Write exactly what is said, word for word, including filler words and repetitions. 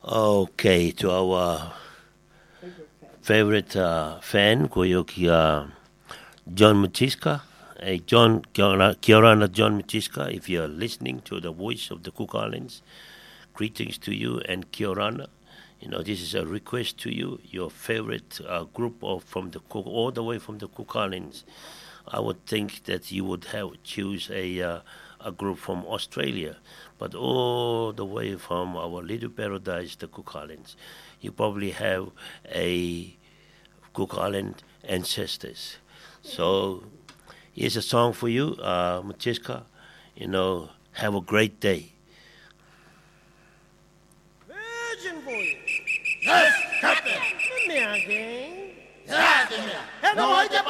Okay, to our favorite uh, fan, Koyoki uh, John Matiska. Hey, John, Kiorana John Matiska, if you're listening to the voice of the Cook Islands, greetings to you and Kiorana. You know, this is a request to you, your favorite uh, group of from the Cook, all the way from the Cook Islands. I would think that you would have choose a uh, a group from Australia, but all the way from our little paradise, the Cook Islands. You probably have a Cook Island ancestors. So here's a song for you, uh, Matiska. You know, have a great day. Virgin voice. Yes, Captain. Come here again. Yeah,